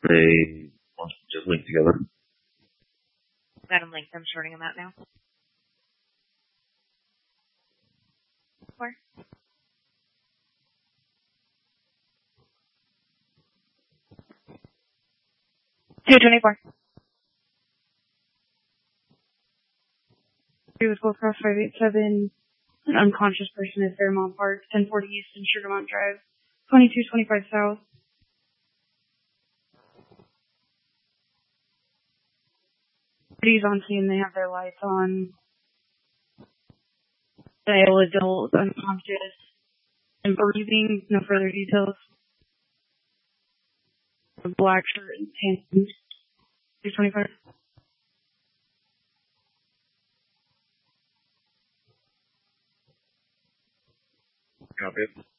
they want to just link together. Got them linked. I'm sorting them out now. Where? 224. With Gold Cross 587, an unconscious person at Fairmont Park, 1040 East and Sugarmont Drive, 2225 South. City's on scene, they have their lights on. Male adult, unconscious, and breathing, no further details. A black shirt and pants. 225. Copy it.